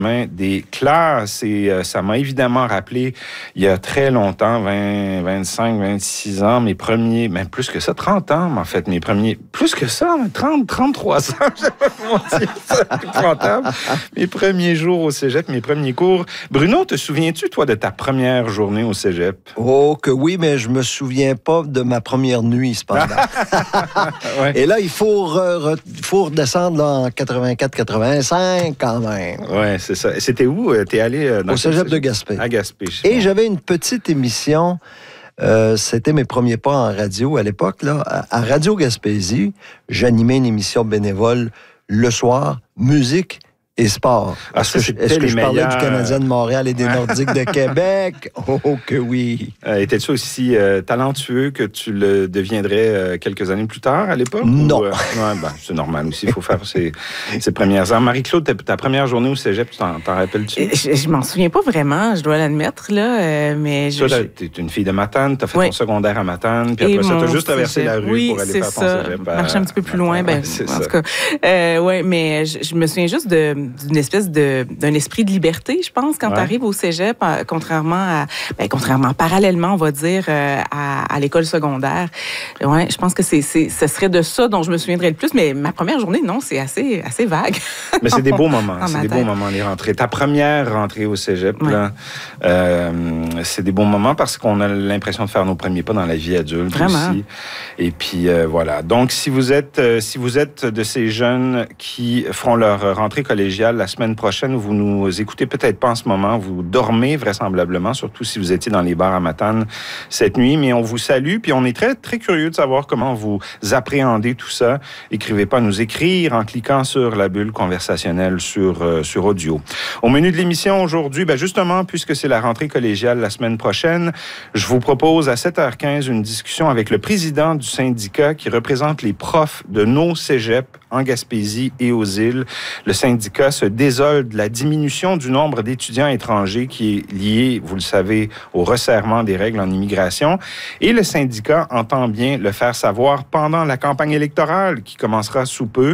des classes et ça m'a évidemment rappelé il y a très longtemps, 20, 25, 26 ans, mes premiers, même plus que ça, 30 ans en fait, mes premiers, plus que ça, 30, 33 ans, je sais pas comment dire ça, épouvantable. Mes premiers jours au cégep, mes premiers cours. Bruno, te souviens-tu, toi, de ta première journée au cégep? Oh, que oui, mais je me souviens pas de ma première nuit, cependant. Ouais. Et là, il faut redescendre là, en 84-85 quand même. Ouais, c'est ça. C'était où? T'es allé dans au cégep de Gaspé. À Gaspé. Et j'avais une petite émission, c'était mes premiers pas en radio à l'époque, là, à Radio Gaspésie. J'animais une émission bénévole le soir, musique et sport. Est-ce que je parlais du Canadien de Montréal et des Nordiques de Québec? Oh, que oui! Étais-tu aussi talentueux que tu le deviendrais quelques années plus tard à l'époque? Non. C'est normal aussi, il faut faire ses premières heures. Marie-Claude, ta première journée au cégep, t'en rappelles-tu? Je m'en souviens pas vraiment, je dois l'admettre, là, mais... Toi, t'es une fille de Matane, t'as fait ton secondaire à Matane, puis après ça, t'as juste traversé la rue pour aller faire ton cégep. Marcher un petit peu plus loin, en tout cas. Mais je me souviens juste d'une espèce d'un esprit de liberté, je pense, quand tu arrives au cégep, parallèlement, on va dire, à l'école secondaire. Ouais, je pense que ce serait de ça dont je me souviendrai le plus, mais ma première journée, non, c'est assez vague. Mais c'est des beaux moments, beaux moments, les rentrées. Ta première rentrée au cégep, là, c'est des beaux moments parce qu'on a l'impression de faire nos premiers pas dans la vie adulte aussi. Et puis, voilà. Donc, si vous êtes de ces jeunes qui feront leur rentrée collégiale la semaine prochaine, vous nous écoutez peut-être pas en ce moment, vous dormez vraisemblablement, surtout si vous étiez dans les bars à Matane cette nuit, mais on vous salue, puis on est très, très curieux de savoir comment vous appréhendez tout ça. Écrivez pas à nous écrire en cliquant sur la bulle conversationnelle sur audio. Au menu de l'émission aujourd'hui, justement, puisque c'est la rentrée collégiale la semaine prochaine, je vous propose à 7h15 une discussion avec le président du syndicat qui représente les profs de nos cégeps en Gaspésie et aux îles. Le syndicat se désole de la diminution du nombre d'étudiants étrangers qui est liée, vous le savez, au resserrement des règles en immigration. Et le syndicat entend bien le faire savoir pendant la campagne électorale qui commencera sous peu.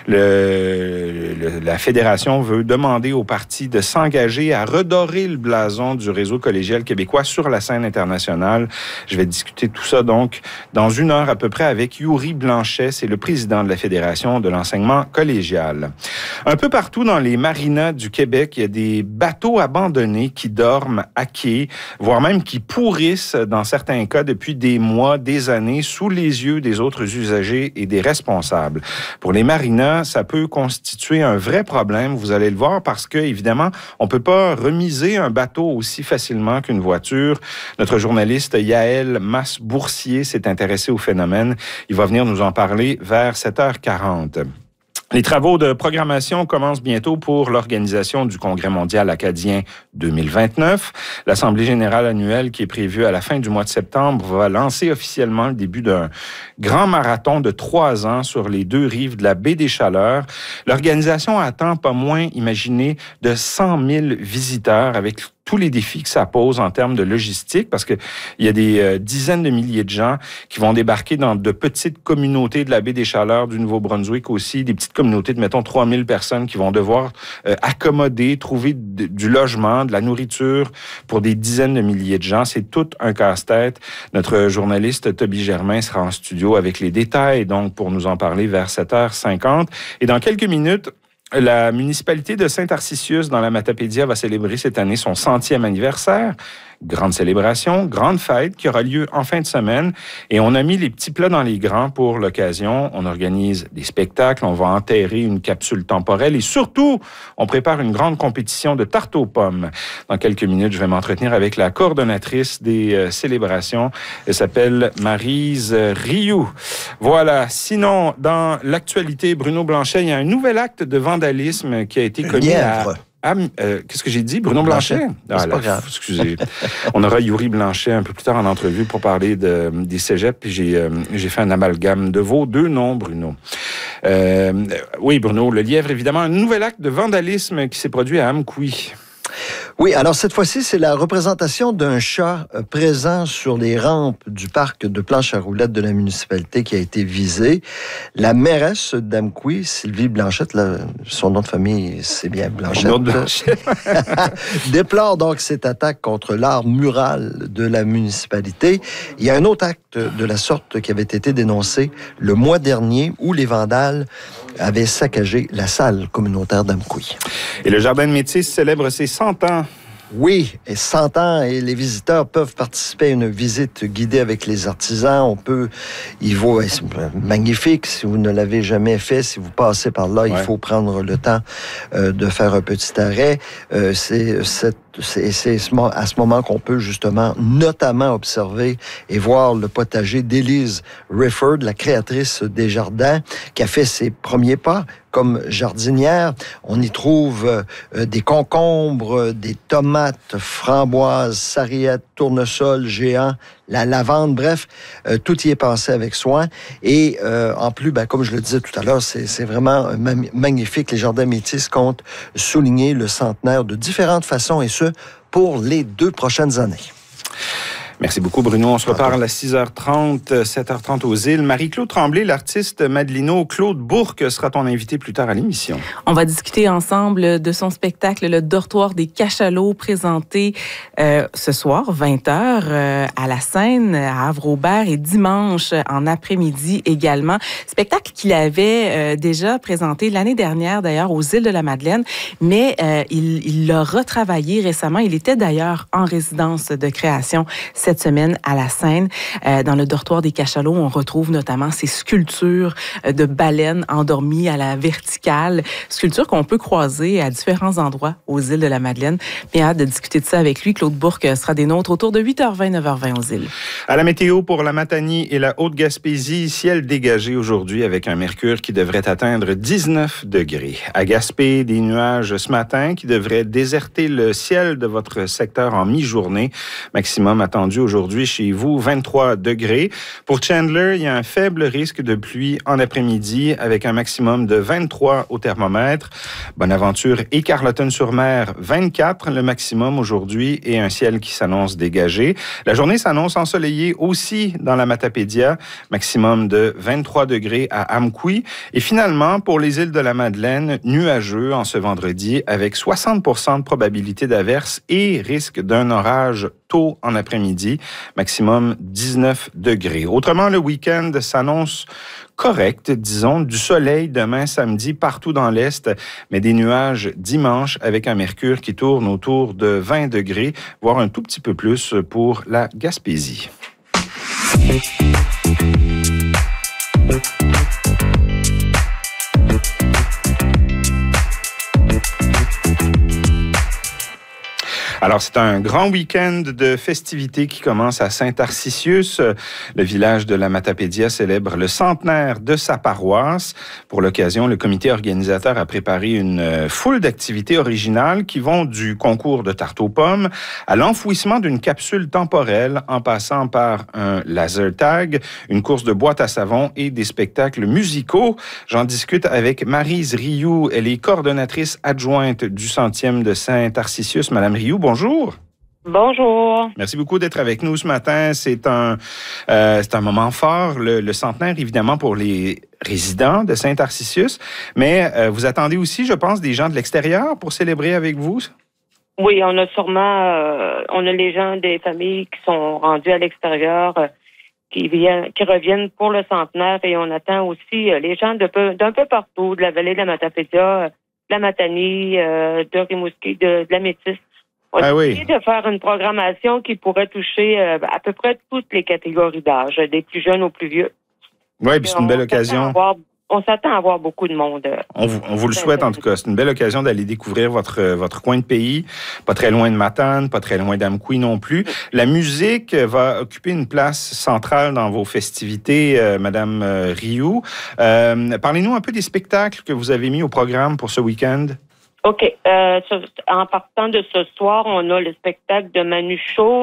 La fédération veut demander aux partis de s'engager à redorer le blason du réseau collégial québécois sur la scène internationale. Je vais discuter tout ça donc dans 1 heure à peu près avec Yuri Blanchet, c'est le président de la Fédération de l'enseignement collégial. Un peu partout dans les marinas du Québec, il y a des bateaux abandonnés qui dorment à quai, voire même qui pourrissent dans certains cas depuis des mois, des années, sous les yeux des autres usagers et des responsables. Pour les marinas, ça peut constituer un vrai problème, vous allez le voir, parce que, évidemment, on peut pas remiser un bateau aussi facilement qu'une voiture. Notre journaliste Yaël Masse-Boursier s'est intéressé au phénomène. Il va venir nous en parler vers 7h40. Les travaux de programmation commencent bientôt pour l'organisation du Congrès mondial acadien 2029. L'Assemblée générale annuelle, qui est prévue à la fin du mois de septembre, va lancer officiellement le début d'un grand marathon de 3 ans sur les 2 rives de la baie des Chaleurs. L'organisation attend pas moins, imaginez, de 100 000 visiteurs avec tous les défis que ça pose en termes de logistique, parce que il y a des dizaines de milliers de gens qui vont débarquer dans de petites communautés de la baie des Chaleurs, du Nouveau-Brunswick aussi, des petites communautés de, mettons, 3000 personnes qui vont devoir accommoder, trouver du logement, de la nourriture pour des dizaines de milliers de gens. C'est tout un casse-tête. Notre journaliste Toby Germain sera en studio avec les détails, donc, pour nous en parler vers 7h50. Et dans quelques minutes, la municipalité de Saint-Arcisius, dans la Matapédia, va célébrer cette année son 100e anniversaire. Grande célébration, grande fête qui aura lieu en fin de semaine. Et on a mis les petits plats dans les grands pour l'occasion. On organise des spectacles, on va enterrer une capsule temporelle et surtout, on prépare une grande compétition de tarte aux pommes. Dans quelques minutes, je vais m'entretenir avec la coordonnatrice des célébrations. Elle s'appelle Maryse Rioux. Voilà. Sinon, dans l'actualité, Bruno Blanchet, il y a un nouvel acte de vandalisme qui a été commis qu'est-ce que j'ai dit? Bruno Blanchet? C'est pas grave. Excusez. On aura Yuri Blanchet un peu plus tard en entrevue pour parler des cégeps. Puis j'ai fait un amalgame de vos 2 noms, Bruno. Oui, Bruno, le lièvre, évidemment. Un nouvel acte de vandalisme qui s'est produit à Amqui. Oui, alors cette fois-ci, c'est la représentation d'un chat présent sur les rampes du parc de planche à roulettes de la municipalité qui a été visée. La mairesse d'Amqui, Sylvie Blanchette, là, son nom de famille, c'est bien Blanchette, déplore donc cette attaque contre l'art mural de la municipalité. Il y a un autre acte de la sorte qui avait été dénoncé le mois dernier où les vandales avaient saccagé la salle communautaire d'Amqui. Et le Jardin de Métis célèbre ses 100 ans. Oui, et 100 ans, et les visiteurs peuvent participer à une visite guidée avec les artisans. On peut y voir, c'est magnifique. Si vous ne l'avez jamais fait, si vous passez par là, il faut prendre le temps de faire un petit arrêt. C'est à ce moment qu'on peut justement notamment observer et voir le potager d'Élise Rifford, la créatrice des jardins, qui a fait ses premiers pas comme jardinière. On y trouve des concombres, des tomates, framboises, sarriettes, tournesols géants, la lavande, bref, tout y est pensé avec soin. Et en plus, comme je le disais tout à l'heure, c'est vraiment magnifique. Les Jardins Métis comptent souligner le centenaire de différentes façons, et ce, pour les 2 prochaines années. Merci beaucoup, Bruno. On se reparle à 6h30, 7h30 aux îles. Marie-Claude Tremblay, l'artiste madelino Claude Bourque sera ton invité plus tard à l'émission. On va discuter ensemble de son spectacle Le Dortoir des Cachalots, présenté ce soir, 20h, à la Seine, à Havre-Aubert, et dimanche en après-midi également. Spectacle qu'il avait déjà présenté l'année dernière, d'ailleurs, aux îles de la Madeleine, mais il l'a retravaillé récemment. Il était d'ailleurs en résidence de création cette semaine à la Seine. Dans le Dortoir des Cachalots, on retrouve notamment ces sculptures de baleines endormies à la verticale, sculptures qu'on peut croiser à différents endroits aux îles de la Madeleine. Bien hâte de discuter de ça avec lui. Claude Bourque sera des nôtres autour de 8h20, 9h20 aux îles. À la météo pour la Matanie et la Haute-Gaspésie, ciel dégagé aujourd'hui avec un mercure qui devrait atteindre 19 degrés. À Gaspé, des nuages ce matin qui devraient déserter le ciel de votre secteur en mi-journée. Maximum attendu aujourd'hui chez vous, 23 degrés. Pour Chandler, il y a un faible risque de pluie en après-midi avec un maximum de 23 au thermomètre. Bonaventure et Carleton-sur-Mer, 24 le maximum aujourd'hui et un ciel qui s'annonce dégagé. La journée s'annonce ensoleillée aussi dans la Matapédia, maximum de 23 degrés à Amqui. Et finalement, pour les îles de la Madeleine, nuageux en ce vendredi avec 60% de probabilité d'averse et risque d'un orage tôt en après-midi, maximum 19 degrés. Autrement, le week-end s'annonce correct, disons, du soleil demain samedi partout dans l'Est, mais des nuages dimanche avec un mercure qui tourne autour de 20 degrés, voire un tout petit peu plus pour la Gaspésie. Alors, c'est un grand week-end de festivités qui commence à Saint-Tarcisius. Le village de la Matapédia célèbre le centenaire de sa paroisse. Pour l'occasion, le comité organisateur a préparé une foule d'activités originales qui vont du concours de tarte aux pommes à l'enfouissement d'une capsule temporelle en passant par un laser tag, une course de boîte à savon et des spectacles musicaux. J'en discute avec Maryse Rioux. Elle est coordonnatrice adjointe du centième de Saint-Tarcisius. Madame Rioux, bonjour. Bonjour. Merci beaucoup d'être avec nous ce matin. C'est un moment fort, le centenaire, évidemment, pour les résidents de Saint-Tarcisius, mais vous attendez aussi, je pense, des gens de l'extérieur pour célébrer avec vous? Oui, on a sûrement, on a les gens des familles qui sont rendus à l'extérieur, qui reviennent pour le centenaire, et on attend aussi les gens d'un peu partout, de la vallée de la Matapédia, de la Matanie, de Rimouski, de la Métis. On a essayé de faire une programmation qui pourrait toucher à peu près toutes les catégories d'âge, des plus jeunes aux plus vieux. Oui, puis c'est une belle occasion. On s'attend à avoir beaucoup de monde. On vous le souhaite en tout cas. C'est une belle occasion d'aller découvrir votre coin de pays, pas très loin de Matane, pas très loin d'Amqui non plus. La musique va occuper une place centrale dans vos festivités, Madame Rioux. Parlez-nous un peu des spectacles que vous avez mis au programme pour ce week-end. OK. En partant de ce soir, on a le spectacle de Manu Chaud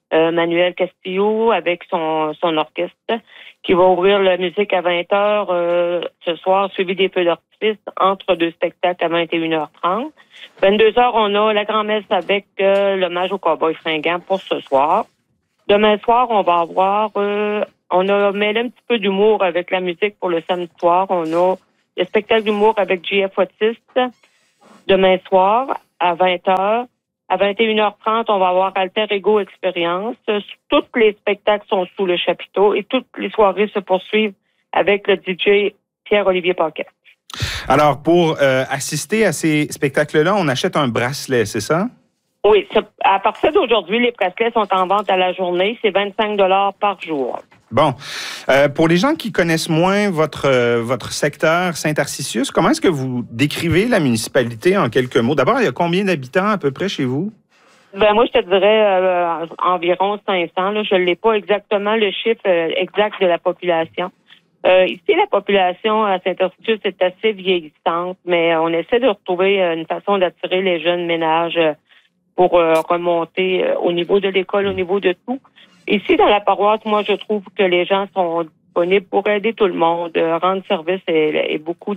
Manuel Castillo avec son orchestre, qui va ouvrir la musique à 20h ce soir, suivi des feux d'artifice entre deux spectacles à 21h30. 22h, on a la grand-messe avec l'hommage au cowboy fringant pour ce soir. Demain soir, on va avoir... on a mêlé un petit peu d'humour avec la musique pour le samedi soir. On a le spectacle d'humour avec JF Autiste demain soir à 20h. À 21h30, on va avoir Alter Ego Expérience. Tous les spectacles sont sous le chapiteau et toutes les soirées se poursuivent avec le DJ Pierre-Olivier Paquet. Alors, pour assister à ces spectacles-là, on achète un bracelet, c'est ça? Oui, à partir d'aujourd'hui, les bracelets sont en vente à la journée. C'est 25 $ par jour. Bon. Pour les gens qui connaissent moins votre secteur Saint-Tarcisius, comment est-ce que vous décrivez la municipalité en quelques mots? D'abord, il y a combien d'habitants à peu près chez vous? Ben moi, je te dirais environ 500. Là. Je ne l'ai pas exactement le chiffre exact de la population. Ici, la population à Saint-Tarcisius est assez vieillissante, mais on essaie de retrouver une façon d'attirer les jeunes ménages pour remonter au niveau de l'école, au niveau de tout. Ici, dans la paroisse, moi, je trouve que les gens sont disponibles pour aider tout le monde. Rendre service est beaucoup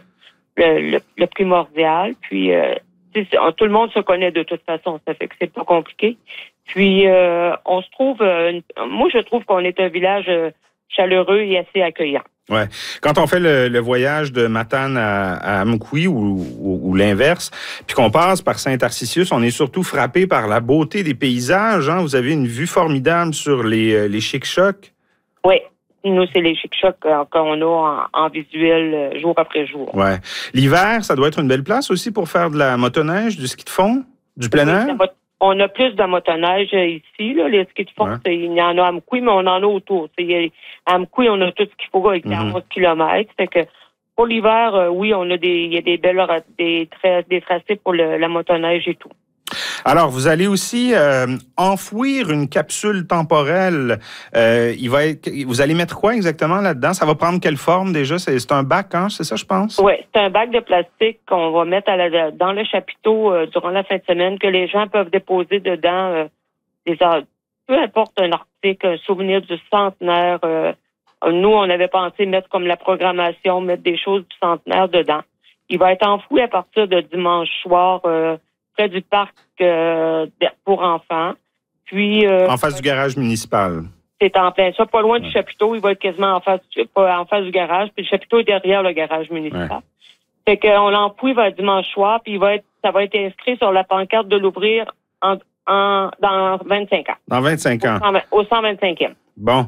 le primordial. Puis, tout le monde se connaît de toute façon. Ça fait que c'est pas compliqué. Puis, on se trouve... moi, je trouve qu'on est un village chaleureux et assez accueillant. Ouais. Quand on fait le voyage de Matane à Amkoui ou l'inverse, puis qu'on passe par Saint-Tarcisius, on est surtout frappé par la beauté des paysages. Hein? Vous avez une vue formidable sur les Chic-Chocs. Oui. Nous, c'est les Chic-Chocs qu'on a en visuel jour après jour. Ouais. L'hiver, ça doit être une belle place aussi pour faire de la motoneige, du ski de fond, du plein air? On a plus de motoneige ici. Là. Les skis de fond, il y en a à Amkoui, mais on en a autour. À Amkoui, on a tout ce qu'il faut avec 40 km. Fait que pour l'hiver, oui, il y a des belles des tracés pour la motoneige et tout. Alors, vous allez aussi enfouir une capsule temporelle. Vous allez mettre quoi exactement là-dedans? Ça va prendre quelle forme déjà? C'est un bac, hein? C'est ça, je pense? Oui, c'est un bac de plastique qu'on va mettre dans le chapiteau durant la fin de semaine, que les gens peuvent déposer dedans peu importe un article, un souvenir du centenaire. Nous, on avait pensé mettre comme la programmation, mettre des choses du centenaire dedans. Il va être enfoui à partir de dimanche soir près du parc pour enfants. Puis en face du garage municipal. C'est en plein ça, pas loin du chapiteau. Il va être quasiment en face du garage. Puis le chapiteau est derrière le garage municipal. Ouais. Fait qu'on l'enfouit vers dimanche soir, puis ça va être inscrit sur la pancarte de l'ouvrir dans 25 ans. Dans 25 ans. Au 125e. Bon.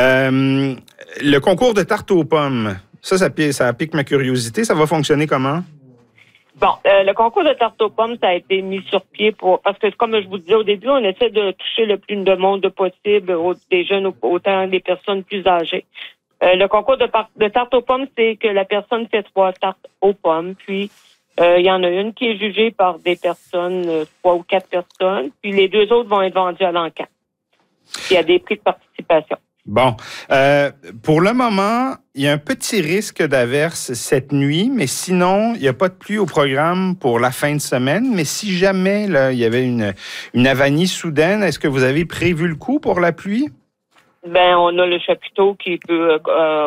Le concours de tarte aux pommes, ça pique ma curiosité. Ça va fonctionner comment? Bon, le concours de tarte aux pommes, ça a été mis sur pied parce que, comme je vous disais au début, on essaie de toucher le plus de monde possible, des jeunes autant des personnes plus âgées. Le concours de tarte aux pommes, c'est que la personne fait 3 tartes aux pommes, puis il y en a une qui est jugée par des personnes, 3 ou 4 personnes, puis les 2 autres vont être vendues à l'encan. Il y a des prix de participation. Bon. Pour le moment, il y a un petit risque d'averse cette nuit, mais sinon, il n'y a pas de pluie au programme pour la fin de semaine. Mais si jamais là, il y avait une avanie soudaine, est-ce que vous avez prévu le coup pour la pluie? Ben, on a le chapiteau qui peut...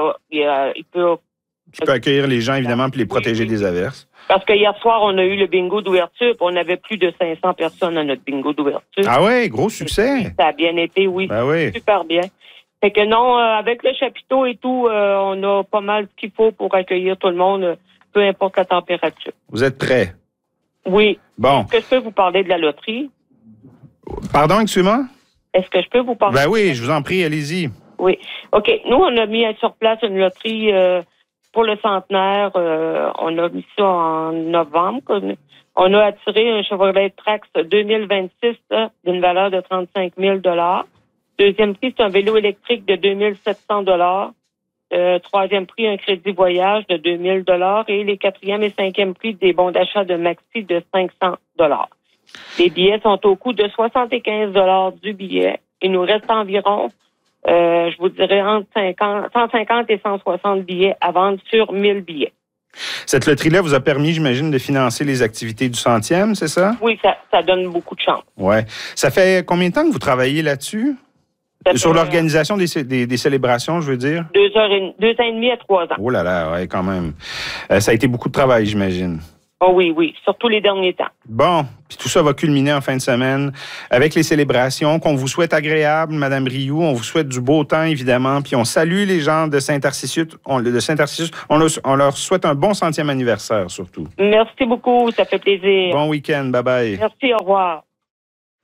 Qui peut accueillir les gens, évidemment, puis les protéger des averses. Parce que hier soir, on a eu le bingo d'ouverture, puis on avait plus de 500 personnes à notre bingo d'ouverture. Ah ouais, gros succès! Ça a bien été, oui. Ben oui. Super bien. Fait que non, avec le chapiteau et tout, on a pas mal ce qu'il faut pour accueillir tout le monde, peu importe la température. Vous êtes prêts? Oui. Bon. Est-ce que je peux vous parler de la loterie? Pardon, excusez-moi? Est-ce que je peux vous parler? Ben oui, je vous en prie, allez-y. Oui. OK. Nous, on a mis sur place une loterie pour le centenaire. On a mis ça en novembre. On a attiré un Chevrolet Trax 2026 d'une valeur de 35 000 $. Deuxième prix, c'est un vélo électrique de 2 700 $. Troisième prix, un crédit voyage de 2 000 $. Et les quatrième et cinquième prix, des bons d'achat de Maxi de 500 $. Les billets sont au coût de 75 $ du billet. Il nous reste environ, je vous dirais, entre 150 et 160 billets à vendre sur 1000 billets. Cette loterie-là vous a permis, j'imagine, de financer les activités du 100e, c'est ça? Oui, ça donne beaucoup de chance. Oui. Ça fait combien de temps que vous travaillez là-dessus? Sur l'organisation des célébrations, je veux dire? 2 ans et demi à 3 ans. Oh là là, ouais, quand même. Ça a été beaucoup de travail, j'imagine. Oh oui, surtout les derniers temps. Bon, puis tout ça va culminer en fin de semaine avec les célébrations qu'on vous souhaite agréables, Madame Rioux. On vous souhaite du beau temps, évidemment. Puis on salue les gens de Saint-Tarcisius. On leur souhaite un bon 100e anniversaire, surtout. Merci beaucoup, ça fait plaisir. Bon week-end, bye-bye. Merci, au revoir.